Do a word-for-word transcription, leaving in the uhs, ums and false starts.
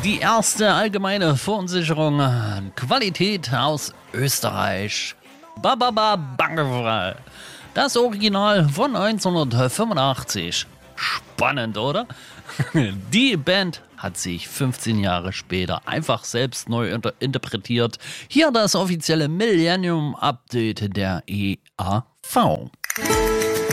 Die erste allgemeine Verunsicherung an Qualität aus Österreich. Bababa Bangefrei. Das Original von neunzehnhundertfünfundachtzig. Spannend, oder? Die Band hat sich fünfzehn Jahre später einfach selbst neu inter- interpretiert. Hier das offizielle Millennium Update der E A V.